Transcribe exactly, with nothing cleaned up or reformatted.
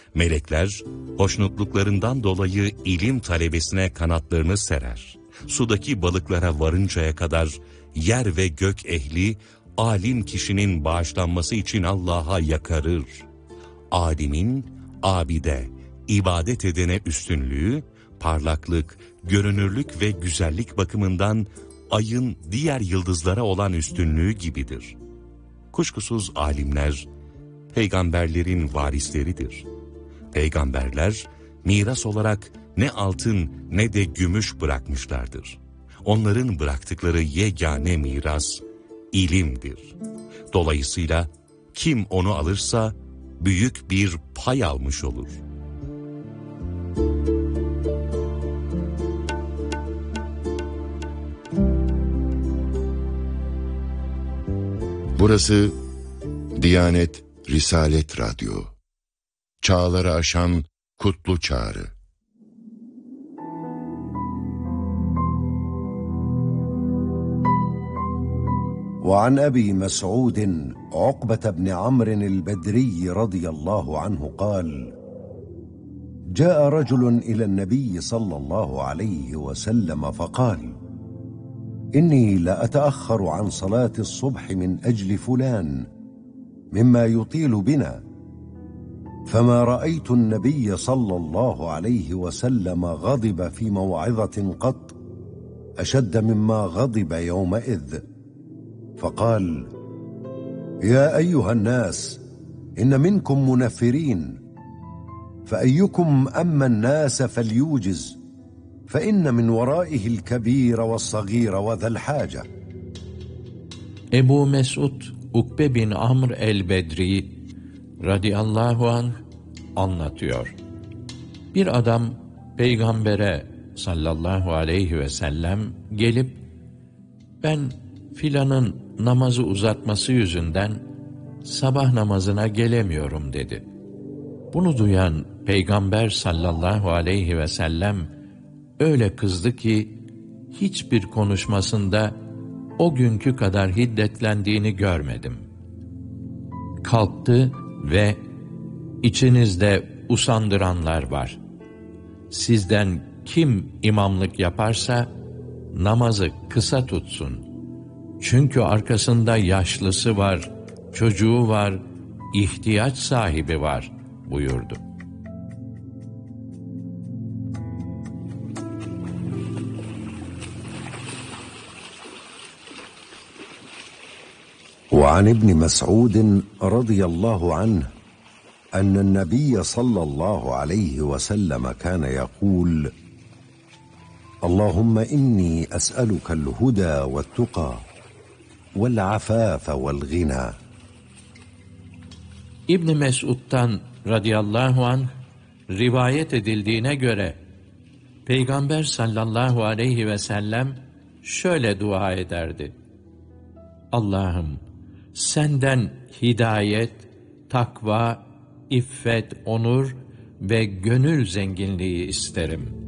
Melekler, hoşnutluklarından dolayı ilim talebesine kanatlarını serer. Sudaki balıklara varıncaya kadar yer ve gök ehli, alim kişinin bağışlanması için Allah'a yakarır. Alimin, abide, ibadet edene üstünlüğü, parlaklık, görünürlük ve güzellik bakımından ayın diğer yıldızlara olan üstünlüğü gibidir. Kuşkusuz alimler, peygamberlerin varisleridir. Peygamberler, miras olarak ne altın ne de gümüş bırakmışlardır. Onların bıraktıkları yegane miras, ilimdir. Dolayısıyla kim onu alırsa, büyük bir pay almış olur. Burası Diyanet Risalet Radyo. Çağları aşan kutlu çağrı. وعن أبي مسعود عقبة بن عمرو البدري رضي الله عنه قال: جاء رجل إلى النبي صلى الله عليه وسلم فقال: إني لأتأخر عن صلاة الصبح من أجل فلان مما يطيل بنا، فما رأيت النبي صلى الله عليه وسلم غضب في موعظة قط أشد مما غضب يومئذ، فقال: يا أيها الناس، إن منكم منفرين، فأيكم أما الناس فليوجز، فإن من ورائه الكبير والصغير وذا الحاجة. Ebu Mesud Ukbe bin Amr el-Bedri radıyallahu anh anlatıyor. Bir adam peygambere sallallahu aleyhi ve sellem gelip, ben filanın namazı uzatması yüzünden sabah namazına gelemiyorum dedi. Bunu duyan peygamber sallallahu aleyhi ve sellem öyle kızdı ki hiçbir konuşmasında o günkü kadar hiddetlendiğini görmedim. Kalktı ve içinizde usandıranlar var. Sizden kim imamlık yaparsa namazı kısa tutsun. Çünkü arkasında yaşlısı var, çocuğu var, ihtiyaç sahibi var buyurdu. وعن ابن مسعود رضي الله عنه أن النبي صلى الله عليه وسلم كان يقول: اللهم إني أسألك الهدى والتقى والعفاف والغنى. İbn Mesud'dan radıyallahu anh rivayet edildiğine göre Peygamber sallallahu aleyhi ve sellem şöyle dua ederdi: Allah'ım, senden hidayet, takva, iffet, onur ve gönül zenginliği isterim.